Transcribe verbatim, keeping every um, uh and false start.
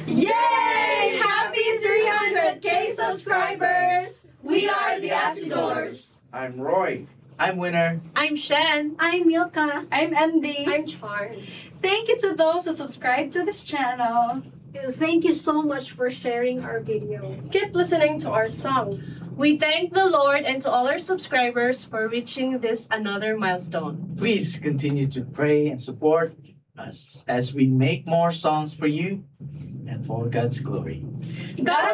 Yay! Happy three hundred K subscribers! We are the Acidors. I'm Roy. I'm Winner. I'm Shen. I'm Milka. I'm Andy. I'm Charm. Thank you to those who subscribe to this channel. Thank you so much for sharing our videos. Keep listening to our songs. We thank the Lord and to all our subscribers for reaching this another milestone. Please continue to pray and support us as we make more songs for you and for God's glory. God